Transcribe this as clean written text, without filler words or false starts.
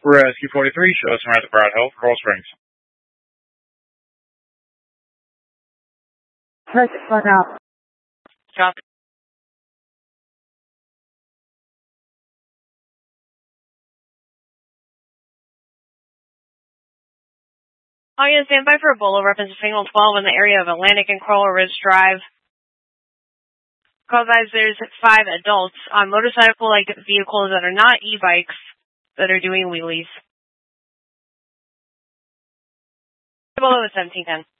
Rescue 43, show us around the Broad Hill, Coral Springs. Let's split out. Copy. I'm going to stand by for a bolo reference to Signal 12 in the area of Atlantic and Coral Ridge Drive. Call guys, there's 5 adults on motorcycle-like vehicles that are not e-bikes that are doing wheelies. Bolo is 1710.